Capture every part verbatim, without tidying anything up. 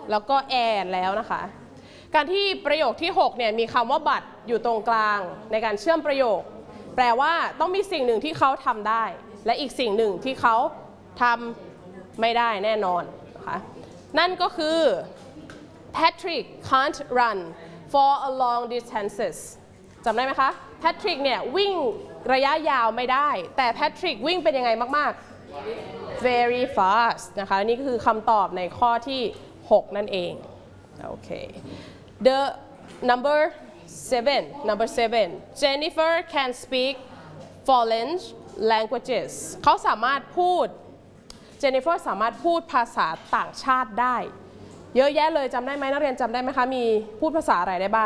แล้วก็ and แล้วนะคะการที่ประโยคที่หกเนี่ยมีคำว่า but อยู่ตรงกลางในการเชื่อมประโยคแปลว่าต้องมีสิ่งหนึ่งที่เขาทำได้และอีกสิ่งหนึ่งที่เขาทำไม่ได้แน่นอนนะคะนั่นก็คือ Patrick can't run for a long distances จำได้ไหมคะ Patrick เนี่ยวิ่งระยะยาวไม่ได้แต่ Patrick วิ่งเป็นยังไงมากๆ very fast นะคะนี่คือคำตอบในข้อที่หกนั่นเองโอเค the number seven number seven Jennifer can speak foreign languages เขาสามารถพูด Jennifer สามารถพูดภาษาต่างชาติได้เยอะแยะเลยจำได้ไหมนักเรียนจำได้ไหมคะมีพูดภาษาอะไรได้บ้าง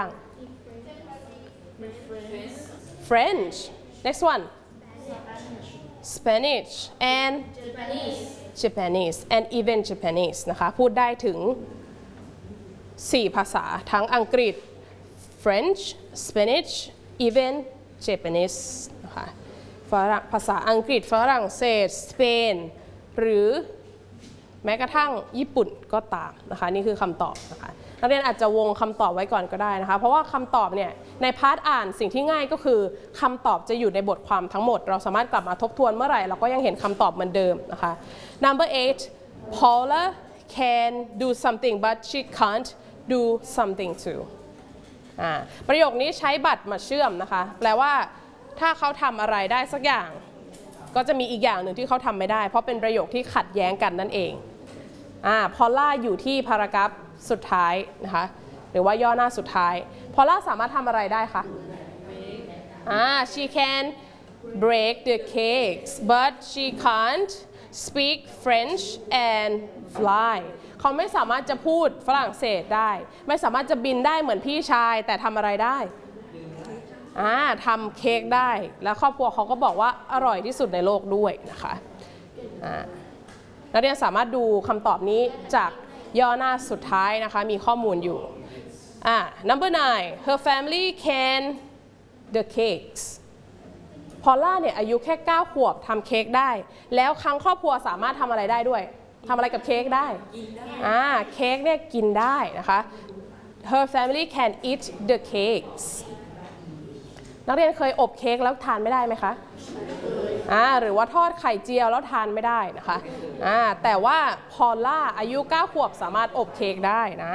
French next one Spanish and Japanese Japanese and even Japanese นะคะพูดได้ถึงสี่ภาษาทั้งอังกฤษ French Spanish even Japanese นะคะภาษาอังกฤษฝรั่งเศสสเปนหรือแม้กระทั่งญี่ปุ่นก็ตามนะคะนี่คือคำตอบนะคะนักเรียนอาจจะวงคำตอบไว้ก่อนก็ได้นะคะเพราะว่าคำตอบเนี่ยในพาร์ทอ่านสิ่งที่ง่ายก็คือคำตอบจะอยู่ในบทความทั้งหมดเราสามารถกลับมาทบทวนเมื่อไหร่เราก็ยังเห็นคำตอบเหมือนเดิมนะคะ number eight Paula can do something but she can't do something too อ่าประโยคนี้ใช้บัตรมาเชื่อมนะคะแปลว่าถ้าเขาทำอะไรได้สักอย่างก็จะมีอีกอย่างหนึ่งที่เขาทำไม่ได้เพราะเป็นประโยคที่ขัดแย้งกันนั่นเองอ่าพอลล่าอยู่ที่พารากราฟสุดท้ายนะคะหรือว่าย่อหน้าสุดท้ายพอลล่าสามารถทำอะไรได้คะอ่า she can break the cakes but she can't speak French and fly เขาไม่สามารถจะพูดฝรั่งเศสได้ไม่สามารถจะบินได้เหมือนพี่ชายแต่ทำอะไรได้อ่าทำเค้กได้แล้วครอบครัวเขาก็บอกว่าอร่อยที่สุดในโลกด้วยนะคะอ่านักเรียนสามารถดูคำตอบนี้จากย่อหน้าสุดท้ายนะคะมีข้อมูลอยู่อ่า number nine her family can the cakes พอลล่าเนี่ยอายุแค่เก้าขวบทำเค้กได้แล้วครั้งครอบครัวสามารถทำอะไรได้ด้วยทำอะไรกับเค้กได้อ่าเค้กเนี่ยกินได้นะคะ her family can eat the cakes นักเรียนเคยอบเค้กแล้วทานไม่ได้ไหมคะอ่าหรือว่าทอดไข่เจียวแล้วทานไม่ได้นะคะอ่าแต่ว่าพอลล่าอายุเก้าขวบสามารถอบเค้กได้นะ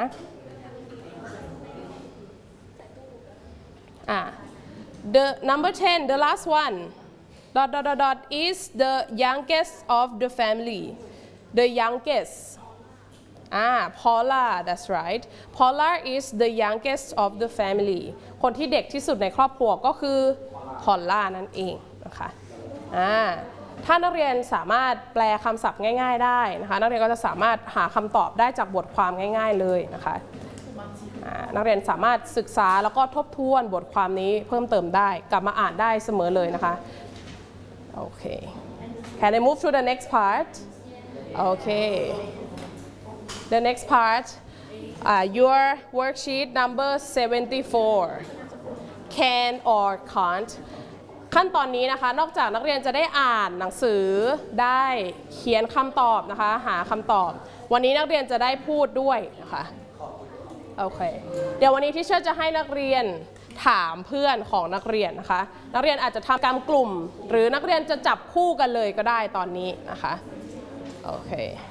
อ่า the number ten the last one dot dot dot dot is the youngest of the family the youngest อ่า Paula that's right Paula is the youngest of the family คนที่เด็กที่สุดในครอบครัวก็คือพอลล่านั่นเองนะคะอ่าถ้านักเรียนสามารถแปลคำศัพท์ง่ายๆได้นะคะนักเรียนก็จะสามารถหาคำตอบได้จากบทความง่ายๆเลยนะคะนักเรียนสามารถศึกษาแล้วก็ทบทวนบทความนี้เพิ่มเติมได้กลับมาอ่านได้เสมอเลยนะคะโอเค Can I move to the next part Okay the next part uh, your worksheet number seventy-four can or can'tขั้นตอนนี้นะคะนอกจากนักเรียนจะได้อ่านหนังสือได้เขียนคำตอบนะคะหาคำตอบวันนี้นักเรียนจะได้พูดด้วยนะคะโอเคเดี๋ยววันนี้ที่เชอร์จะให้นักเรียนถามเพื่อนของนักเรียนนะคะนักเรียนอาจจะทำกรรมกลุ่มหรือนักเรียนจะจับคู่กันเลยก็ได้ตอนนี้นะคะโอเค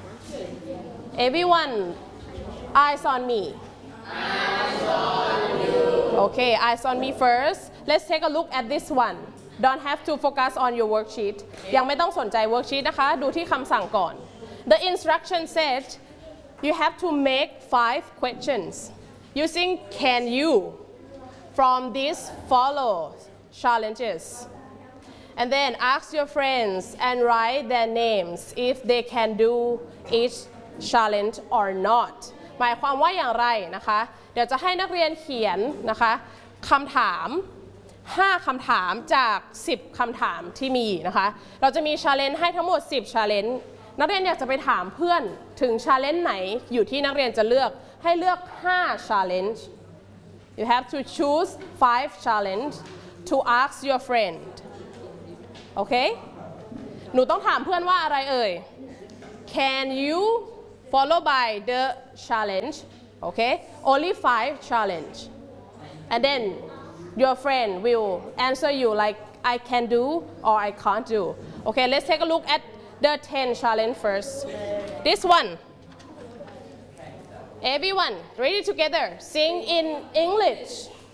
everyone eyes on me eyes on you okay eyes on me first let's take a look at this one don't have to focus on your worksheet ยังไม่ต้องสนใจ worksheet นะคะดูที่คำสั่งก่อน the instruction said you have to make five questions using can you from these follow challenges and then ask your friends and write their names if they can do each challenge or not หมายความว่าอย่างไรนะคะเดี๋ยวจะให้นักเรียนเขียนนะคะคำถามห้าคำถามจากสิบคำถามที่มีนะคะเราจะมี challenge ให้ทั้งหมดสิบ challenge นักเรียนอยากจะไปถามเพื่อนถึง challenge ไหนอยู่ที่นักเรียนจะเลือกให้เลือกห้า challenge you have to choose five challenge to ask your friend โอเคหนูต้องถามเพื่อนว่าอะไรเอ่ย can you followed by the challenge okay only five challenge and then your friend will answer you like I can do or I can't do okay let's take a look at the ten challenge first this one everyone ready together sing in English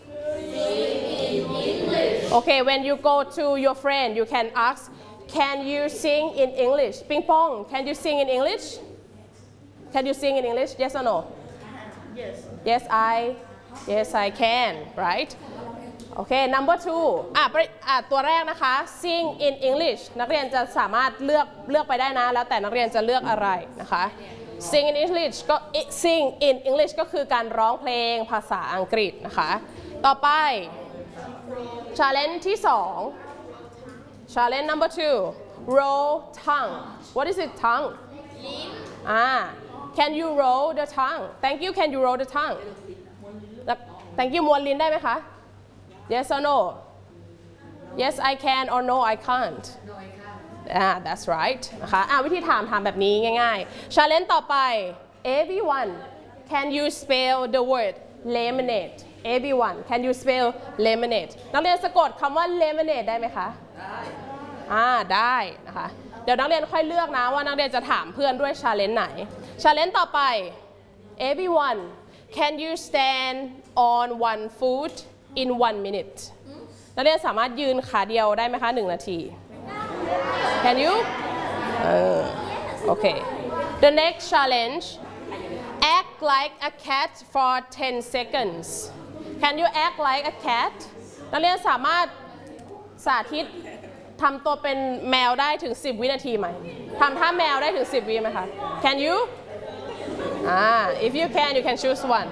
okay when you go to your friend you can ask can you sing in English ping pong can you sing in English can you sing in English yes or no yes yes I yes I can right okay number two อ่ะอ่ะตัวแรกนะคะ sing in English นักเรียนจะสามารถเลือกเลือกไปได้นะแล้วแต่นักเรียนจะเลือกอะไรนะคะ sing in English ก็ sing in English ก็คือการร้องเพลงภาษาอังกฤษนะคะต่อไป challenge ที่สอง challenge number two roll tongue what is it tongue อ่า can you roll the tongue thank you can you roll the tongue thank you ม้วนลิ้นได้ไหมคะ yes or no yes I can or no I can't no I can't ah that's right นะคะอ่าวิธีถามถามแบบนี้ง่ายๆ challenge ต่อไป everyone can you spell the word lemonade everyone can you spell lemonade นักเรียนสะกดคำว่า lemonade ได้ไหมคะได้อ่าได้นะคะเดี๋ยวนักเรียนค่อยเลือกนะว่านักเรียนจะถามเพื่อนด้วย challenge ไหน challenge ต่อไป everyone can you stand on one foot in one minute นักเรียนสามารถยืนขาเดียวได้ไหมคะหนึ่งนาที can you เออโอเค the next challenge act like a cat for ten seconds can you act like a cat นักเรียนสามารถสาธิตทำตัวเป็นแมวได้ถึงสิบวินาทีไหมทำท่าแมวได้ถึงสิบวิไหมคะ can you อ่า if you can you can choose one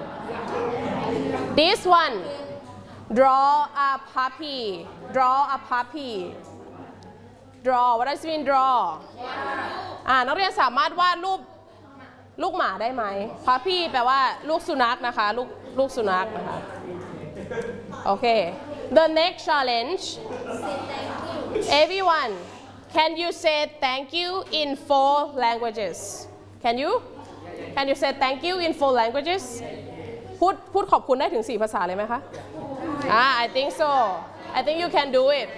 this one draw a puppy draw a puppy draw what does it mean draw อ่านักเรียนสามารถวาดรูปลูกหมาได้ไหม puppy แปลว่าลูกสุนัขนะคะลูกลูกสุนัขนะคะโอเค the next challenge everyone can you say thank you in four languages can you can you say thank you in four languages พูดพูดขอบคุณได้ถึงสี่ภาษาเลยไหมคะอ่า I think so I think you can do it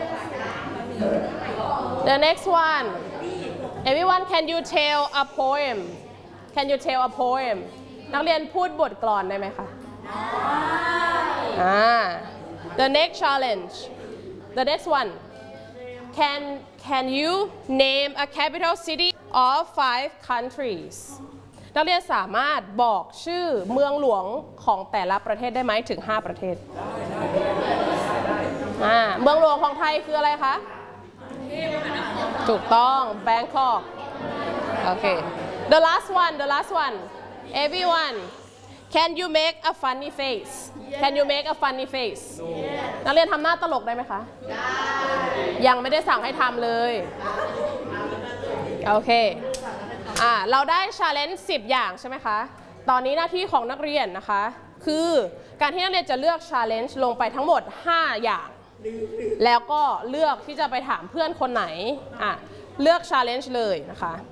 the next one everyone can you tell a poem can you tell a poem นักเรียนพูดบทกลอนได้ไหมคะอ่า the next challenge the next one can can you name a capital city of five countries นักเรียนสามารถบอกชื่อเมืองหลวงของแต่ละประเทศได้ไหมถึงห้าประเทศอ่าเมืองหลวงของไทยคืออะไรคะถูกต้อง Bangkok โอเค the last one the last one everyone can you make a funny face can you make a funny face นักเรียนทำหน้าตลกได้ไหมคะได้ยังไม่ได้สั่งให้ทำเลยโอเคอ่าเราได้ challenge สิบอย่างใช่ไหมคะตอนนี้หน้าที่ของนักเรียนนะคะคือการที่นักเรียนจะเลือก challenge ลงไปทั้งหมดห้าอย่างแล้วก็เลือกที่จะไปถามเพื่อนคนไหนอ่ะเลือก challenge เลยนะคะ